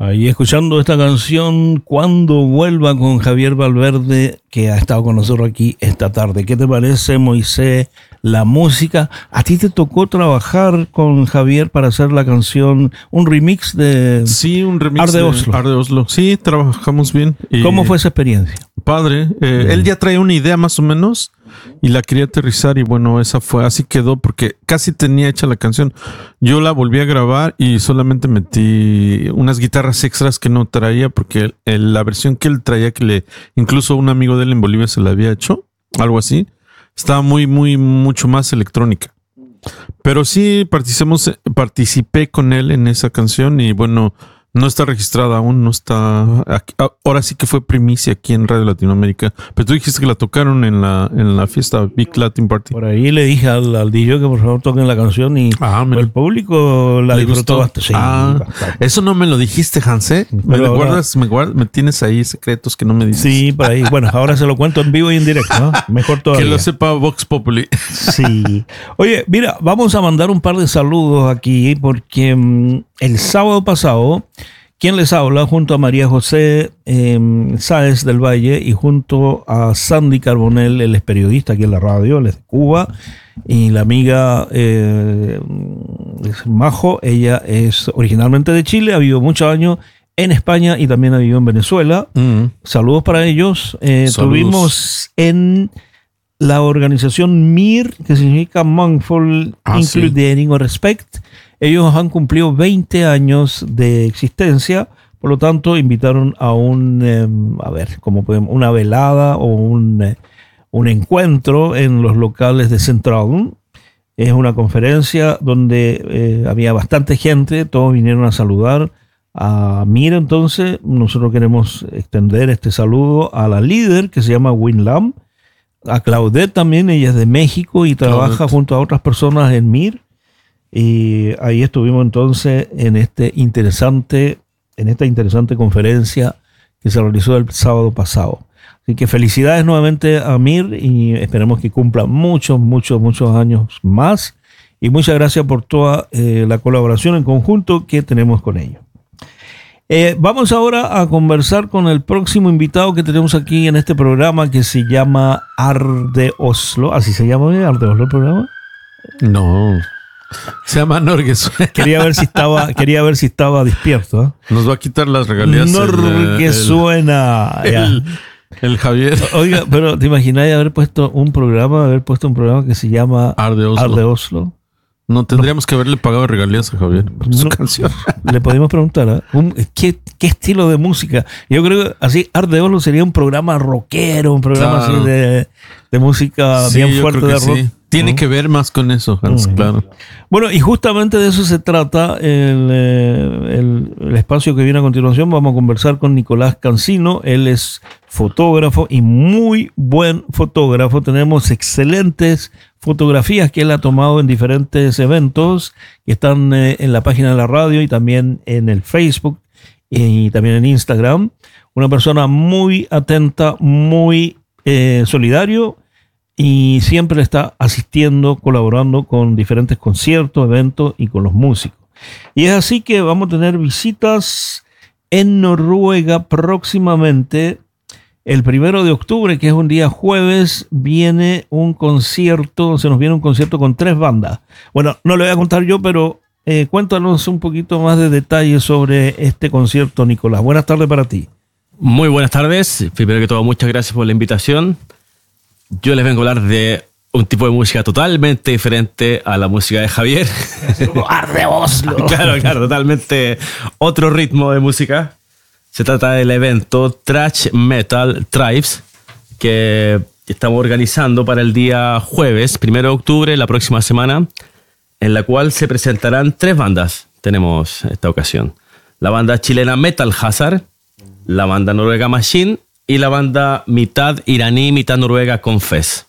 Ahí escuchando esta canción, Cuando vuelva, con Javier Valverde, que ha estado con nosotros aquí esta tarde. ¿Qué te parece, Moisés, la música? ¿A ti te tocó trabajar con Javier para hacer la canción, un remix de... Sí, un remix Arde Oslo? Arde Oslo. Sí, trabajamos bien. ¿Cómo fue esa experiencia? Padre. Él ya traía una idea más o menos y la quería aterrizar y bueno, esa fue, así quedó porque casi tenía hecha la canción. Yo la volví a grabar y solamente metí unas guitarras extras que no traía porque la versión que él traía, incluso un amigo de él en Bolivia se la había hecho, algo así, estaba mucho más electrónica. Pero sí participé con él en esa canción y bueno, no está registrada aún, no está aquí. Ahora sí que fue primicia aquí en Radio Latinoamérica. Pero tú dijiste que la tocaron en la fiesta Big Latin Party. Por ahí le dije al DJ que por favor toquen la canción y el público la disfrutó bastante. Sí, bastante. Eso no me lo dijiste, Hanse. Me tienes ahí secretos que no me dices. Sí, por ahí. Bueno, ahora se lo cuento en vivo y en directo, ¿no? Mejor todavía. Que lo sepa Vox Populi. Sí. Oye, mira, vamos a mandar un par de saludos aquí porque el sábado pasado, quien les habla junto a María José Sáez del Valle y junto a Sandy Carbonell, él es periodista aquí en la radio, él es de Cuba, y la amiga es Majo, ella es originalmente de Chile, ha vivido muchos años en España y también ha vivido en Venezuela. Saludos para ellos. Tuvimos en la organización MIR, que significa Mindful Including or Respect. Ellos han cumplido 20 años de existencia, por lo tanto invitaron a una velada o un encuentro en los locales de Central. Es una conferencia donde había bastante gente, todos vinieron a saludar a Mir. Entonces nosotros queremos extender este saludo a la líder que se llama Win Lam, a Claudette también, ella es de México y trabaja junto a otras personas en MIR. Y ahí estuvimos entonces en esta interesante conferencia que se realizó el sábado pasado. Así que felicidades nuevamente a Mir y esperemos que cumpla muchos años más. Y muchas gracias por toda la colaboración en conjunto que tenemos con ellos. Vamos ahora a conversar con el próximo invitado que tenemos aquí en este programa que se llama Arde Oslo. ¿Así se llama Arde Oslo el programa? No. Se llama Norgesuena. Quería ver si estaba despierto. ¿Eh? Nos va a quitar las regalías. Norgesuena. El Javier. Oiga, pero ¿te imaginas haber puesto un programa que se llama Arde Oslo? No, tendríamos que haberle pagado regalías a Javier por su canción. Le podemos preguntar, ¿qué estilo de música? Yo creo que así Arde Oslo sería un programa rockero, un programa así de música bien fuerte de rock. Sí. Tiene que ver más con eso, Hans, claro. Bueno, y justamente de eso se trata el espacio que viene a continuación. Vamos a conversar con Nicolás Cancino. Él es fotógrafo y muy buen fotógrafo. Tenemos excelentes fotografías que él ha tomado en diferentes eventos que están en la página de la radio y también en el Facebook y también en Instagram. Una persona muy atenta, muy solidario, y siempre está asistiendo, colaborando con diferentes conciertos, eventos y con los músicos. Y es así que vamos a tener visitas en Noruega próximamente. El 1 de octubre, que es un día jueves, se nos viene un concierto con 3 bandas. Bueno, no lo voy a contar yo, pero cuéntanos un poquito más de detalles sobre este concierto, Nicolás. Buenas tardes para ti. Muy buenas tardes. Primero que todo, muchas gracias por la invitación. Yo les vengo a hablar de un tipo de música totalmente diferente a la música de Javier. ¡Arde Oslo! Claro, totalmente otro ritmo de música. Se trata del evento Thrash Metal Tribes que estamos organizando para el día jueves, 1 de octubre, la próxima semana, en la cual se presentarán 3 bandas. Tenemos esta ocasión. La banda chilena Metal Hazard, la banda noruega Machine y la banda mitad iraní, mitad noruega Confess.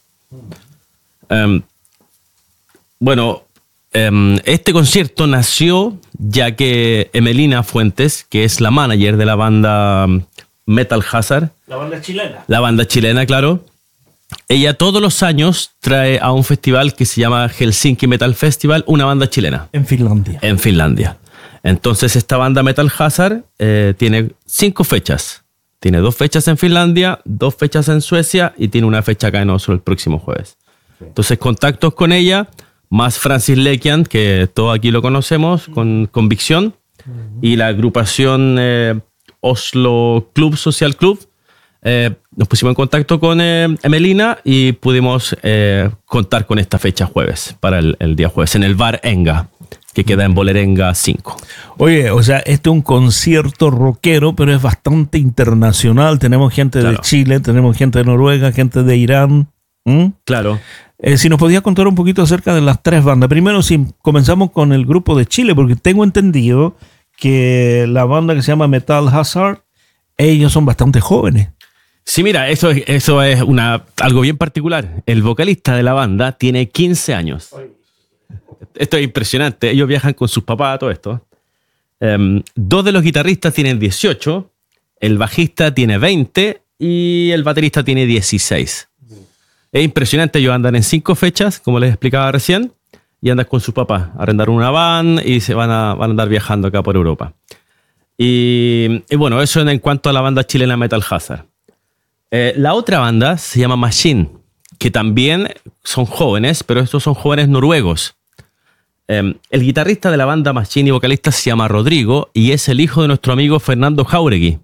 Este concierto nació ya que Emelina Fuentes, que es la manager de la banda Metal Hazard. La banda chilena, claro. Ella todos los años trae a un festival que se llama Helsinki Metal Festival una banda chilena. En Finlandia. Entonces esta banda Metal Hazard tiene 5 fechas. Tiene 2 fechas en Finlandia, 2 fechas en Suecia y tiene una fecha acá en Oslo el próximo jueves. Entonces contactos con ella, más Francis Lekian, que todos aquí lo conocemos, con Convicción, y la agrupación Oslo Club Social Club. Nos pusimos en contacto con Emelina y pudimos contar con esta fecha jueves, para el día jueves, en el bar Enga, que queda en Vålerenga 5. Oye, o sea, este es un concierto rockero, pero es bastante internacional. Tenemos gente de Chile, tenemos gente de Noruega, gente de Irán. Claro. Si nos podías contar un poquito acerca de las 3 bandas. Primero, si comenzamos con el grupo de Chile, porque tengo entendido que la banda que se llama Metal Hazard, ellos son bastante jóvenes. Sí, mira, eso es algo bien particular. El vocalista de la banda tiene 15 años. Esto es impresionante. Ellos viajan con sus papás, todo esto. 2 de los guitarristas tienen 18, el bajista tiene 20 y el baterista tiene 16. Es impresionante. Ellos andan en 5 fechas, como les explicaba recién, y andan con sus papás. Arrendaron una van y se van a andar viajando acá por Europa. Y bueno, eso en cuanto a la banda chilena Metal Hazard. La otra banda se llama Machine, que también son jóvenes, pero estos son jóvenes noruegos. El guitarrista de la banda Machine y vocalista se llama Rodrigo y es el hijo de nuestro amigo Fernando Jauregui.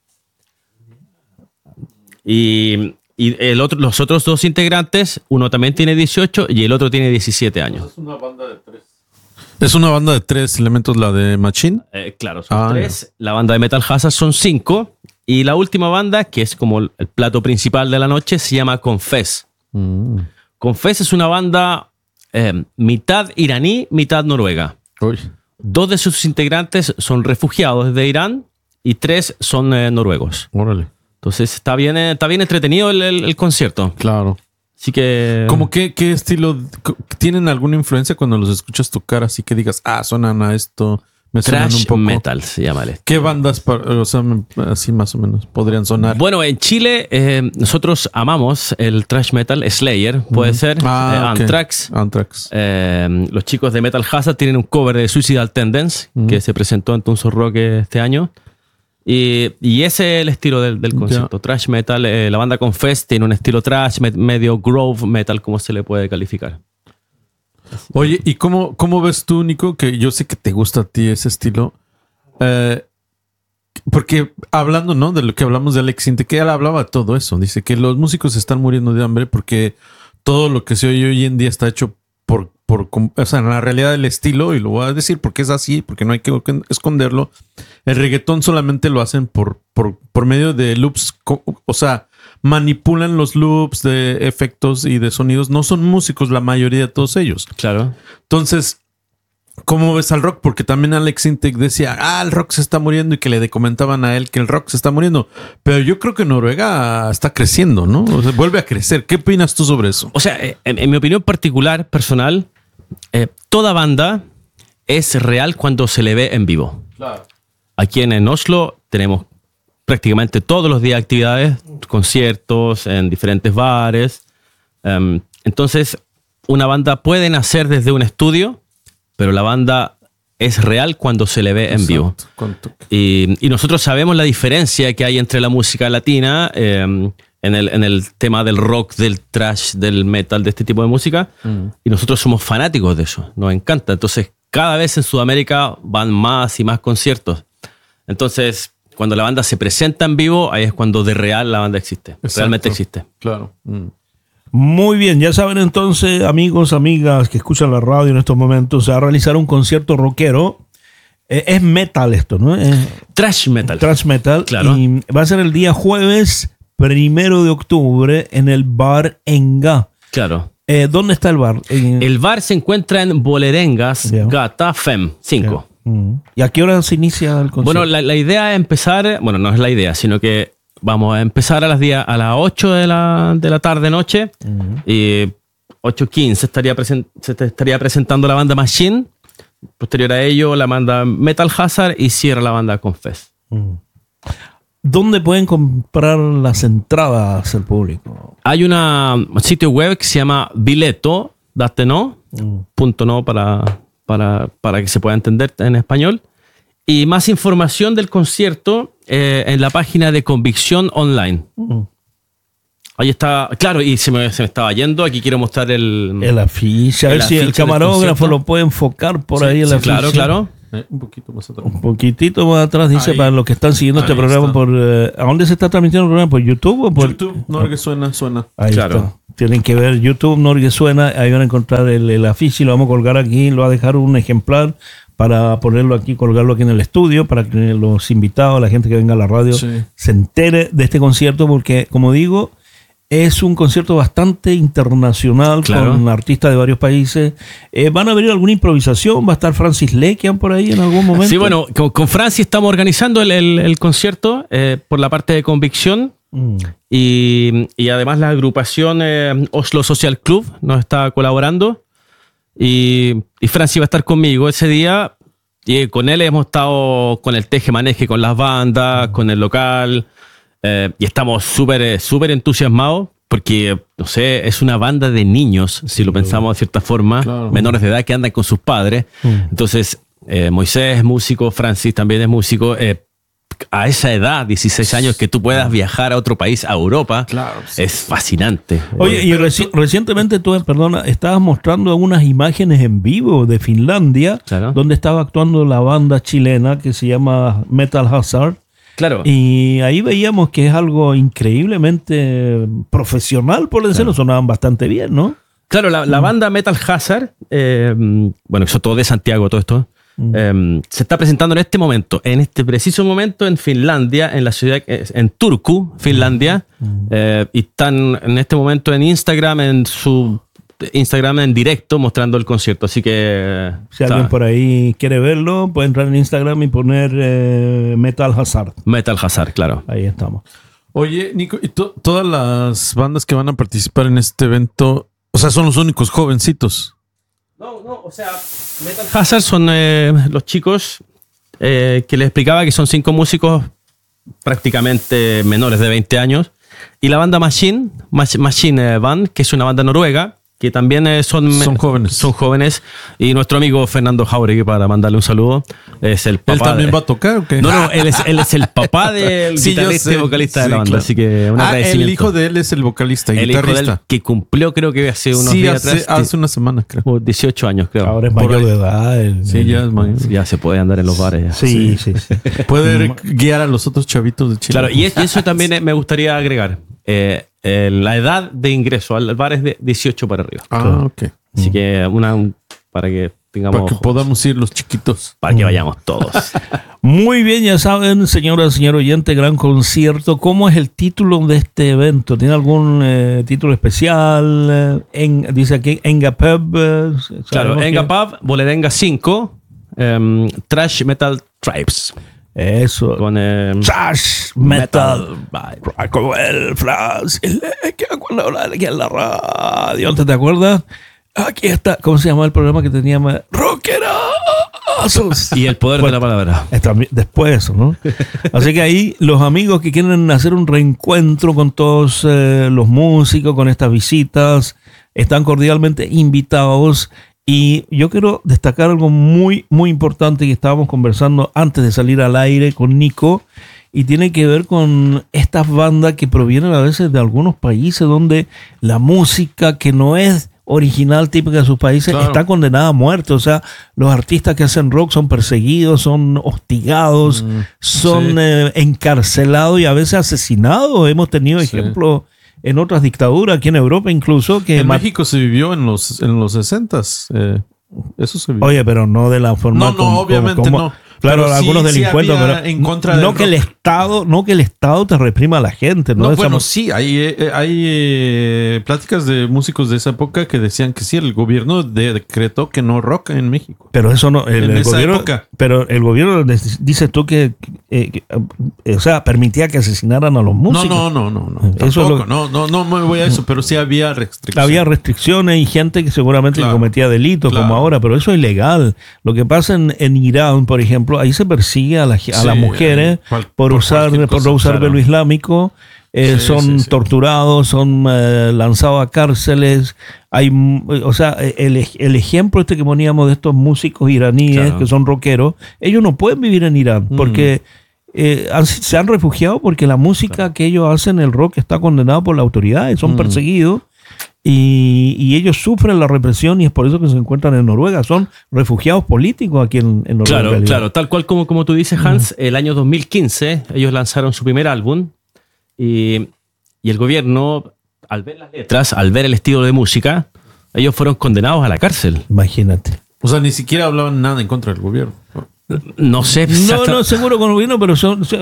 Y los otros 2 integrantes, uno también tiene 18 y el otro tiene 17 años. Es una banda de 3. Es una banda de 3 elementos, la de Machine. Claro, son 3. La banda de Metal Hazard son 5. Y la última banda, que es como el plato principal de la noche, se llama Confess. Confess es una banda mitad iraní, mitad noruega. Uy. 2 de sus integrantes son refugiados de Irán y 3 son noruegos. Órale. Entonces está bien entretenido el concierto. Claro. Así que... ¿Cómo qué estilo? ¿Tienen alguna influencia cuando los escuchas tocar? Así que digas, suenan a esto... Me suenan Thrash un poco. metal se llama. ¿Qué bandas, así más o menos, podrían sonar? Bueno, en Chile nosotros amamos el thrash metal. Slayer, puede ser. Okay. Anthrax. Los chicos de Metal Hazard tienen un cover de Suicidal Tendencies que se presentó en Tunso Rock este año. Y ese es el estilo del concierto. Thrash metal. La banda Confess tiene un estilo thrash, medio grove metal, como se le puede calificar. Oye, ¿y cómo ves tú, Nico? Que yo sé que te gusta a ti ese estilo. Porque hablando, ¿no? De lo que hablamos de Alex Sintek, que él hablaba de todo eso. Dice que los músicos están muriendo de hambre porque todo lo que se oye hoy en día está hecho o sea, en la realidad del estilo, y lo voy a decir porque es así, porque no hay que esconderlo. El reggaetón solamente lo hacen por medio de loops, o sea, manipulan los loops de efectos y de sonidos. No son músicos la mayoría de todos ellos. Claro. Entonces, ¿cómo ves al rock? Porque también Alex Sintek decía, el rock se está muriendo, y que le comentaban a él que el rock se está muriendo. Pero yo creo que Noruega está creciendo, ¿no? O sea, vuelve a crecer. ¿Qué opinas tú sobre eso? O sea, en mi opinión particular, personal, toda banda es real cuando se le ve en vivo. Claro. Aquí en Oslo tenemos prácticamente todos los días actividades, conciertos en diferentes bares. Entonces, una banda puede nacer desde un estudio, pero la banda es real cuando se le ve en vivo. Y nosotros sabemos la diferencia que hay entre la música latina en el tema del rock, del thrash, del metal, de este tipo de música. Y nosotros somos fanáticos de eso. Nos encanta. Entonces, cada vez en Sudamérica van más y más conciertos. Entonces, cuando la banda se presenta en vivo, ahí es cuando de real la banda existe. Exacto. Realmente existe. Claro. Muy bien, ya saben entonces, amigos, amigas que escuchan la radio en estos momentos, se va a realizar un concierto rockero. Es metal esto, ¿no? Thrash metal. Thrash metal. Claro. Y va a ser el día jueves 1 de octubre en el bar Enga. Claro. ¿Dónde está el bar? El bar se encuentra en Vålerengas Gata 5. ¿Y a qué hora se inicia el concierto? Bueno, la idea es empezar, bueno, no es la idea, sino que vamos a empezar a las 8 de la tarde-noche y 8:15 se estaría presentando la banda Machine. Posterior a ello, la banda Metal Hazard y cierra la banda Confess. ¿Dónde pueden comprar las entradas el público? Hay un sitio web que se llama bileto.no para que se pueda entender en español. Y más información del concierto en la página de Convicción Online. Ahí está, claro, y se me estaba yendo. Aquí quiero mostrar el afiche. A ver si el camarógrafo lo puede enfocar por ahí. El afiche. Claro. Un poquito más atrás. Un poquitito más atrás, dice, ahí, para los que están siguiendo este programa está. por... ¿A dónde se está transmitiendo el programa? ¿Por YouTube o por...? YouTube, Norge suena. Ahí Claro. está. Tienen que ver YouTube, Norge Suena, ahí van a encontrar el afiche, lo vamos a colgar aquí, lo va a dejar un ejemplar para ponerlo aquí, colgarlo aquí en el estudio, para que los invitados, la gente que venga a la radio, se entere de este concierto, porque, como digo, es un concierto bastante internacional, claro, con artistas de varios países. ¿Van a venir alguna improvisación? ¿Va a estar Francis Lekian por ahí en algún momento? Sí, bueno, con Francis estamos organizando el concierto por la parte de Convicción. Y además la agrupación Oslo Social Club nos está colaborando. Y Francis va a estar conmigo ese día. Y con él hemos estado con el teje-maneje, con las bandas, con el local. Y estamos súper entusiasmados porque, no sé, es una banda de niños, si lo pensamos de cierta forma, menores de edad que andan con sus padres. Entonces, Moisés es músico, Francis también es músico. A esa edad, 16 años, que tú puedas viajar a otro país, a Europa, es fascinante. Oye, y recientemente tú, estabas mostrando unas imágenes en vivo de Finlandia, donde estaba actuando la banda chilena que se llama Metal Hazard. Claro. Y ahí veíamos que es algo increíblemente profesional, por decirlo, sonaban bastante bien, ¿no? Claro, la banda Metal Hazard, bueno, eso todo de Santiago, todo esto, se está presentando en este preciso momento en Finlandia, en la ciudad, en Turku, Finlandia, y están en este momento en Instagram, en su Instagram en directo, mostrando el concierto, así que... Si alguien por ahí quiere verlo, puede entrar en Instagram y poner Metal Hazard. Metal Hazard, claro. Ahí estamos. Oye, Nico, ¿y todas las bandas que van a participar en este evento, o sea, son los únicos jovencitos? No, o sea, Metal Hazard son los chicos que les explicaba que son 5 músicos prácticamente menores de 20 años. Y la banda Machine Band, que es una banda noruega, que también son jóvenes. Son jóvenes. Y nuestro amigo Fernando Jauregui, para mandarle un saludo, es el papá. ¿Él también va a tocar o qué? No, él es el papá del guitarrista y vocalista de la banda. Claro. Así que un agradecimiento. El hijo de él es el vocalista y guitarrista. Hijo de él, que cumplió, creo que hace unos días atrás. Hace una semana, creo. 18 años, creo. Ahora es mayor de edad. Sí, ya es mayor. Ya se puede andar en los bares. Ya. Sí. Puede guiar a los otros chavitos de Chile. Claro, y eso también me gustaría agregar. La edad de ingreso al bar es de 18 para arriba. Ok. Así que para que tengamos... Para que podamos ir los chiquitos. Para que vayamos todos. Muy bien, ya saben, señor oyente, gran concierto. ¿Cómo es el título de este evento? ¿Tiene algún título especial? Dice aquí Engapub. Claro, Engapub, Bolerenga 5, Thrash Metal Tribes. Eso. Con Thrash Metal. Como el Flash. Cuando habla aquí en la radio. ¿Te acuerdas? Aquí está. ¿Cómo se llamaba el programa que teníamos? Rockerazos. Y el poder de la palabra. Después de eso, ¿no? Así que ahí los amigos que quieren hacer un reencuentro con todos los músicos, con estas visitas, están cordialmente invitados. Y yo quiero destacar algo muy, muy importante que estábamos conversando antes de salir al aire con Nico, y tiene que ver con estas bandas que provienen a veces de algunos países donde la música que no es original, típica de sus países, está condenada a muerte. O sea, los artistas que hacen rock son perseguidos, son hostigados, son encarcelados y a veces asesinados. Hemos tenido ejemplos en otras dictaduras, aquí en Europa incluso. Que en México se vivió en los 60s. Eso se vivió. Oye, pero no de la forma obviamente no. Claro, pero algunos delincuentes, pero en contra no que el Estado te reprima a la gente, ¿no? Bueno, sí, hay pláticas de músicos de esa época que decían que sí, el gobierno decretó que no rock en México. Pero eso no, el gobierno, época. Pero el gobierno dices tú que o sea, permitía que asesinaran a los músicos. No. Eso no me voy a eso, pero sí había restricciones. Había restricciones y gente que seguramente cometía delitos como ahora, pero eso es ilegal. Lo que pasa en Irán, por ejemplo, ahí se persigue a las mujeres por no usar velo islámico, son torturados, son lanzados a cárceles. O sea, el ejemplo que poníamos de estos músicos iraníes que son rockeros, ellos no pueden vivir en Irán porque se han refugiado porque la música que ellos hacen, el rock, está condenado por las autoridades, son perseguidos. Y ellos sufren la represión y es por eso que se encuentran en Noruega. Son refugiados políticos aquí en Noruega. Claro, tal cual como tú dices, Hans, el año 2015 ellos lanzaron su primer álbum y el gobierno, al ver las letras, al ver el estilo de música, ellos fueron condenados a la cárcel. Imagínate. O sea, ni siquiera hablaban nada en contra del gobierno. No sé. No, seguro con el gobierno, pero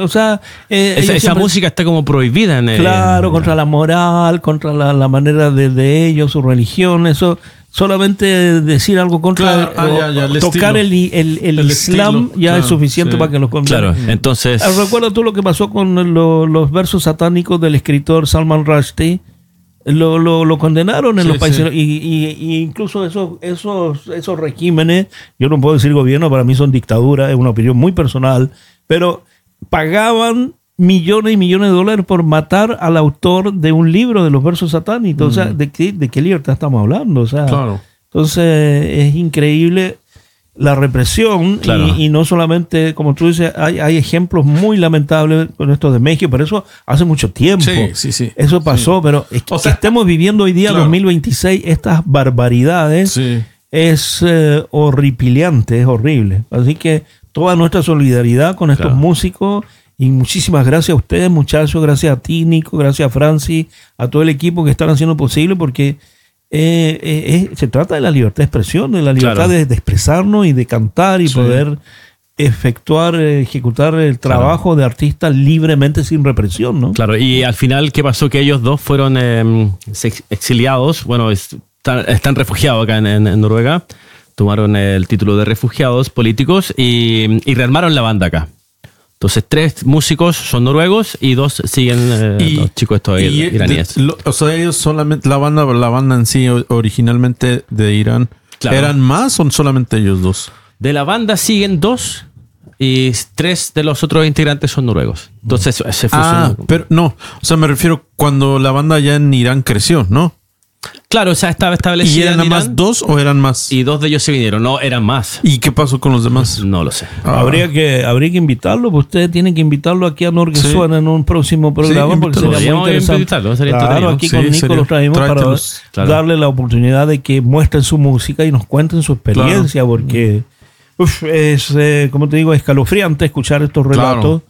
esa música está como prohibida. Claro, contra la moral, contra la manera de ellos, su religión, eso. Solamente decir algo contra tocar el Islam ya es suficiente para que los condenen. Claro, entonces. ¿Recuerdas tú lo que pasó con los versos satánicos del escritor Salman Rushdie? Lo condenaron en los países y incluso esos regímenes, yo no puedo decir gobierno, para mí son dictaduras, es una opinión muy personal, pero pagaban millones y millones de dólares por matar al autor de un libro de los versos satánicos. O sea, ¿de qué libertad estamos hablando? O sea, entonces es increíble la represión y no solamente, como tú dices, hay ejemplos muy lamentables con esto de México, pero eso hace mucho tiempo. Sí. Eso pasó, pero es que estemos viviendo hoy día, 2026, estas barbaridades, es horripilante, es horrible. Así que toda nuestra solidaridad con estos músicos y muchísimas gracias a ustedes, muchachos, gracias a ti, Nico, gracias a Francis, a todo el equipo que están haciendo posible, porque se trata de la libertad de expresión, de la libertad de expresarnos y de cantar y poder ejecutar el trabajo de artistas libremente sin represión, ¿no? Claro, y al final, ¿qué pasó? Que ellos dos fueron exiliados, bueno, están refugiados acá en Noruega, tomaron el título de refugiados políticos y rearmaron la banda acá. Entonces, 3 músicos son noruegos y 2 siguen los chicos estos iraníes. O sea, ellos solamente, la banda en sí originalmente de Irán, ¿eran más o solamente ellos 2? De la banda siguen 2 y 3 de los otros integrantes son noruegos. Entonces se fusionó. Pero no, o sea, me refiero cuando la banda ya en Irán creció, ¿no? Claro, o sea, estaba establecida. ¿Y eran nada más 2 o eran más? Y 2 de ellos se vinieron, no, eran más. ¿Y qué pasó con los demás? No lo sé. Habría que invitarlo, pues ustedes tienen que invitarlo aquí a Norguesuena en un próximo programa, porque sería muy interesante. Claro, aquí con Nico los traemos para darle la oportunidad de que muestren su música y nos cuenten su experiencia, porque es, como te digo, escalofriante escuchar estos relatos.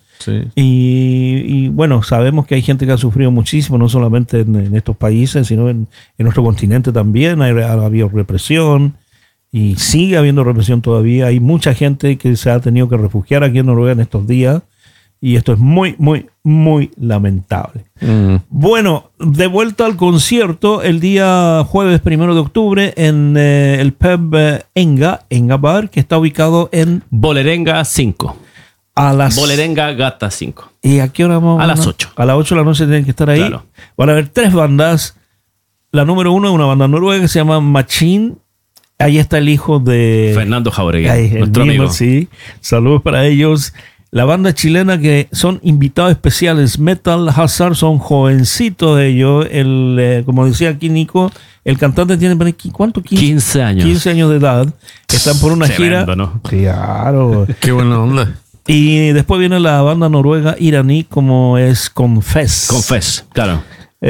Y bueno, sabemos que hay gente que ha sufrido muchísimo, no solamente en estos países, sino en nuestro continente también. Ha habido represión y sigue habiendo represión todavía. Hay mucha gente que se ha tenido que refugiar aquí en Noruega en estos días y esto es muy, muy, muy lamentable. Bueno, de vuelta al concierto el día jueves 1 de octubre en el pub Enga Bar, que está ubicado en Vålerenga 5. Vålerenga Gata 5. ¿Y a qué hora vamos? A las 8. A las 8 de la noche tienen que estar ahí. Claro. Van a haber 3 bandas. La número 1 es una banda noruega que se llama Machine. Ahí está el hijo de Fernando Jauregui, nuestro amigo. Sí. Saludos para ellos. La banda chilena que son invitados especiales, Metal Hazard, son jovencitos ellos. Como decía aquí Nico, el cantante tiene, ¿cuánto? 15 años. 15 años de edad. Están por una gira. ¿No? Claro. Qué buena onda. Y después viene la banda noruega iraní como es Confess, claro.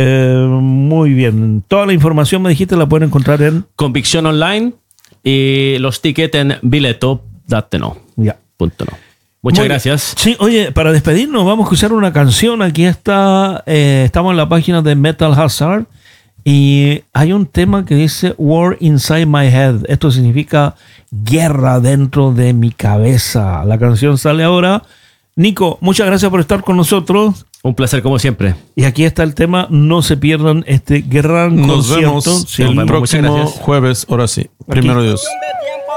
Muy bien. Toda la información, me dijiste, la pueden encontrar en Convicción Online y los tickets en bileto.no. Ya. Muchas gracias. Sí, oye, para despedirnos vamos a escuchar una canción. Aquí está, estamos en la página de Metal Hazard y hay un tema que dice War Inside My Head. Esto significa guerra dentro de mi cabeza. La canción sale ahora. Nico, muchas gracias por estar con nosotros. Un placer como siempre. Y aquí está el tema. No se pierdan este gran concierto. Nos vemos el próximo jueves. Ahora sí. Primero Dios.